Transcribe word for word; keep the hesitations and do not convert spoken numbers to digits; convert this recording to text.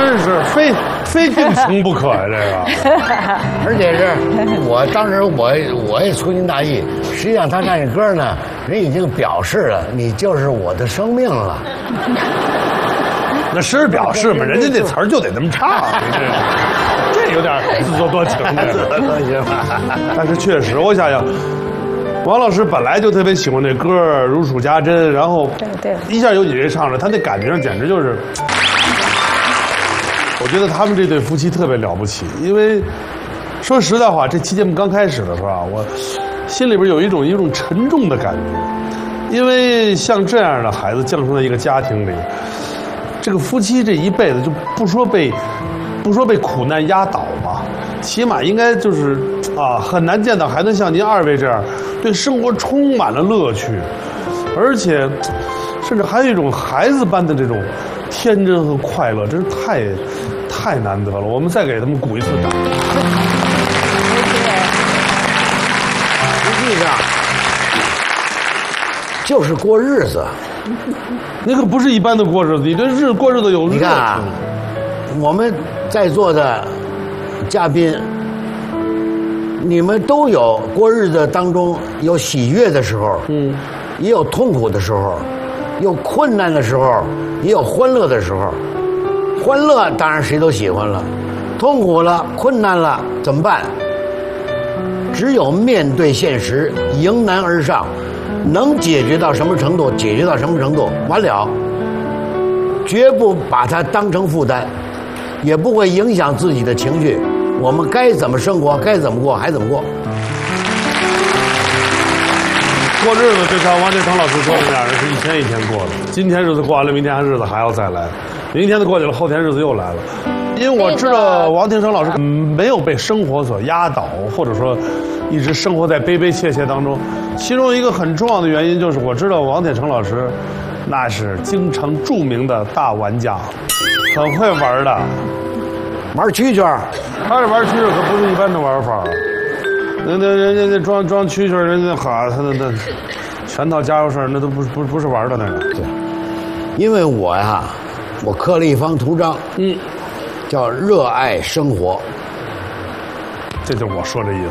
真是非非定情不可呀、啊！这个， 而且是，我当时我我也粗心大意，实际上他那歌呢，人已经表示了，你就是我的生命了。 那是表示嘛，人家这词儿就得这么唱，这这有点自作多情的。自作多情。但是确实，我想想。王老师本来就特别喜欢这歌，如数家珍，然后对对， 一下有你这唱着，他那感觉上简直就是，我觉得他们这对夫妻特别了不起，因为说实在话，这期节目刚开始的时候啊，我心里边有一种一种沉重的感觉，因为像这样的孩子降生在一个家庭里，这个夫妻这一辈子就不说被不说被苦难压倒吧，起码应该就是啊，很难见到还能像您二位这样对生活充满了乐趣，而且甚至还有一种孩子般的这种天真和快乐，真是太太难得了。我们再给他们鼓一次掌。 实际上就是过日子， 那可不是一般的过日子，你这日过日子有日子。 你看啊，我们在座的嘉宾，你们都有过日子当中有喜悦的时候，嗯，也有痛苦的时候，有困难的时候，也有欢乐的时候。欢乐当然谁都喜欢了，痛苦了、困难了怎么办？只有面对现实，迎难而上，能解决到什么程度解决到什么程度，完了，绝不把它当成负担，也不会影响自己的情绪。我们该怎么生活，该怎么过，还怎么过。 过日子就像王建成老师说的那样，是一天一天过的。今天日子过完了，明天日子还要再来，明天的过去了，后天日子又来了。因为我知道王天成老师没有被生活所压倒，或者说一直生活在悲悲切切当中。其中一个很重要的原因就是，我知道王天成老师那是京城著名的大玩家，很会玩的。 玩蛐蛐， 他这玩蛐蛐可不是一般的玩法。那那人家那装装蛐蛐，人家哈他那那全套家伙事儿，那都不不不是玩的那个。 对，因为我呀，我刻了一方图章，嗯，叫热爱生活。 这就是我说这意思。